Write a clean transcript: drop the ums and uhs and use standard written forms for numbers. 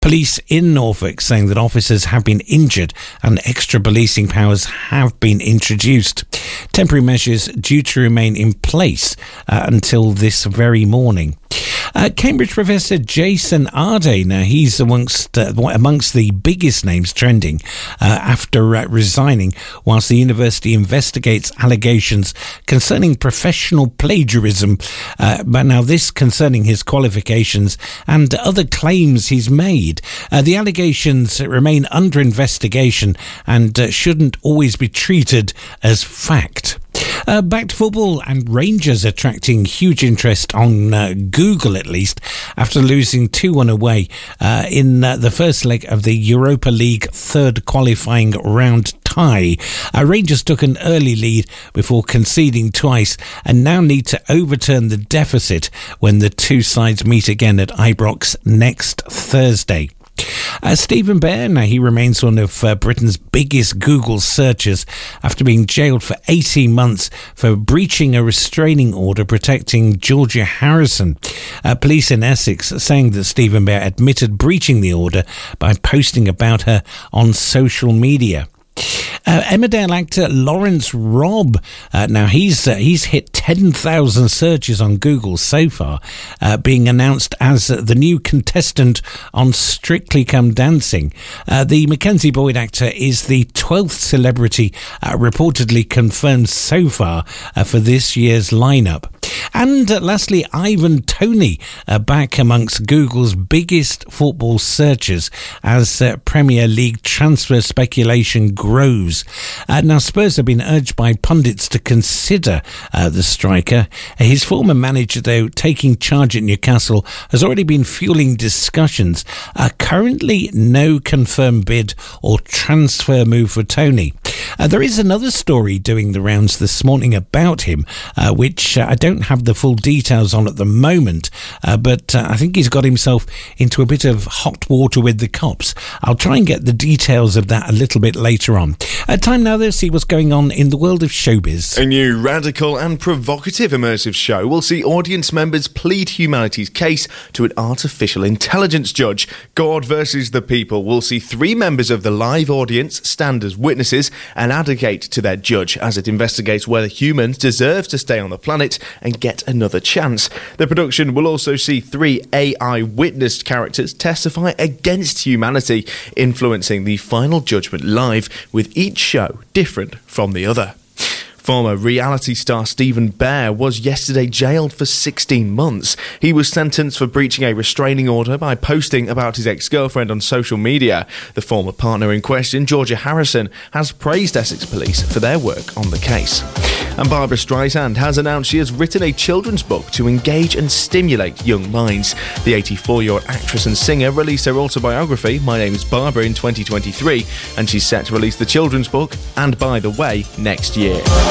Police in Norfolk saying that officers have been injured and extra policing powers have been introduced. Temporary measures due to remain in place until this very morning. Cambridge professor Jason Arde, now he's amongst the biggest names trending after resigning whilst the university investigates allegations concerning professional plagiarism, but now this concerning his qualifications and other claims he's made. The allegations remain under investigation and shouldn't always be treated as fact. Back to football, and Rangers attracting huge interest on Google at least after losing 2-1 away in the first leg of the Europa League third qualifying round tie. Rangers took an early lead before conceding twice and now need to overturn the deficit when the two sides meet again at Ibrox next Thursday. Stephen Bear, now he remains one of Britain's biggest Google searchers after being jailed for 18 months for breaching a restraining order protecting Georgia Harrison. Police in Essex saying that Stephen Bear admitted breaching the order by posting about her on social media. Emmerdale actor Lawrence Robb, now he's hit 10,000 searches on Google so far, being announced as the new contestant on Strictly Come Dancing. The Mackenzie Boyd actor is the 12th celebrity reportedly confirmed so far for this year's lineup. And lastly, Ivan Toney back amongst Google's biggest football searchers as Premier League transfer speculation grows. Now, Spurs have been urged by pundits to consider the striker. His former manager, though, taking charge at Newcastle, has already been fueling discussions. Currently, no confirmed bid or transfer move for Toney. There is another story doing the rounds this morning about him, which I don't have the full details on at the moment, but I think he's got himself into a bit of hot water with the cops. I'll try and get the details of that a little bit later on. Time now to see what's going on in the world of showbiz. A new radical and provocative immersive show will see audience members plead humanity's case to an artificial intelligence judge. God versus the People will see 3 members of the live audience stand as witnesses and advocate to their judge as it investigates whether humans deserve to stay on the planet and get another chance. The production will also see 3 AI witnessed characters testify against humanity, influencing the final judgment live, with each show different from the other. Former reality star Stephen Bear was yesterday jailed for 16 months. He was sentenced for breaching a restraining order by posting about his ex-girlfriend on social media. The former partner in question, Georgia Harrison, has praised Essex Police for their work on the case. And Barbra Streisand has announced she has written a children's book to engage and stimulate young minds. The 84-year-old actress and singer released her autobiography, My Name is Barbara, in 2023, and she's set to release the children's book, And By the Way, next year.